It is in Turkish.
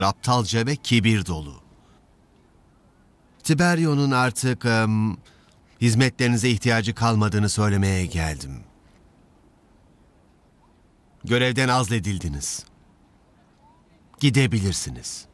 aptalca ve kibir dolu. Tiberio'nun artık hizmetlerinize ihtiyacı kalmadığını söylemeye geldim. Görevden azledildiniz. Gidebilirsiniz.